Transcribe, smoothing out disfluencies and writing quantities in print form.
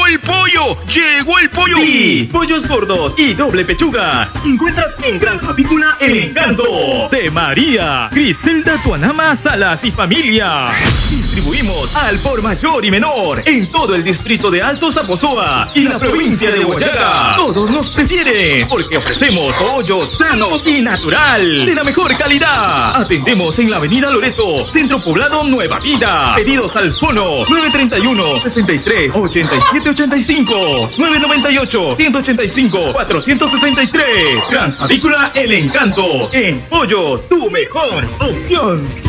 el pollo! ¡Llegó el pollo! Sí, pollos gordos y doble pechuga. Encuentras en Granja Avícola El Encanto de María Griselda Tuanama Salas y familia. Distribuimos al por mayor y menor en todo el distrito de Alto Zaposoa y la provincia de Huallaga. Todos nos prefieren porque ofrecemos pollos sanos y natural de la mejor calidad. Atendemos en la avenida Loreto, Centro Poblado Nueva Vida. Pedidos al fono 931-63-8785, 998-185-463. Granja Avícola El Encanto. En pollos, tu mejor opción.